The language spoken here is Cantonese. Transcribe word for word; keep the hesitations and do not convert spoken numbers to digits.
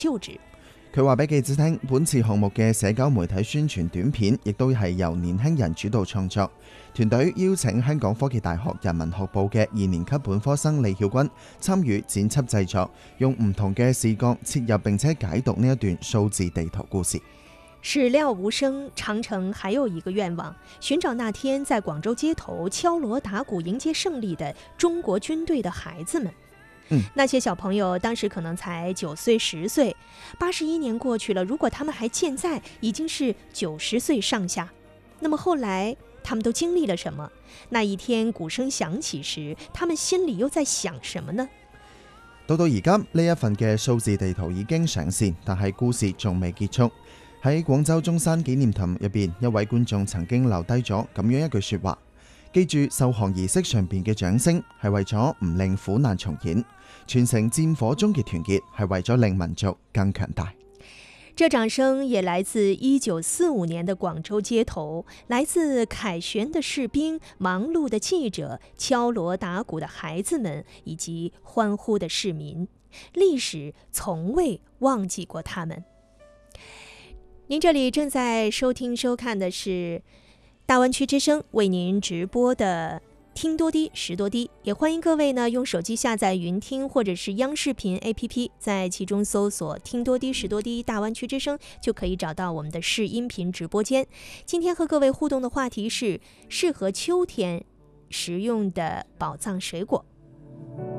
就职。 佢話俾記者聽，本次項目嘅社交媒體宣傳短片亦都係由年輕人主導創作。團隊邀請香港科技大學人文學部嘅二年級本科生李曉君參與剪輯製作，用唔同嘅視角切入並且解讀呢一段數字地圖故事。 始料無聲，長城還有一個願望，尋找那天在廣州街頭敲鑼打鼓迎接勝利的中國軍隊的孩子們。 嗯， 那些小朋友當時可能才九歲十歲，八十一年過去了，如果他們還健在，已經是九十歲上下。那麼後來他們都經歷了什麼？那一天鼓聲響起時，他們心裡又在想什麼呢？ 到到而家呢一份嘅數字地圖已經上線，但係故事仲未結束。喺廣州中山紀念堂入邊，一位觀眾曾經留低咗咁樣一句說話：記住授降儀式上邊嘅掌聲係為咗唔令苦難重演，傳承戰火中嘅團結係為咗令民族更強大。 這掌聲也來自一九四五年的廣州街頭，來自凱旋的士兵、忙碌的記者、敲鑼打鼓的孩子們以及歡呼的市民。歷史從未忘記過他們。您這裡正在收聽收看的是大灣區之聲為您直播的聽多啲識多啲，也歡迎各位呢用手機下載雲聽或者是央視頻 A P P， 在其中搜索聽多啲識多啲大灣區之聲，就可以找到我們的視音頻直播間。今天和各位互動的話題是適合秋天食用的寶藏水果。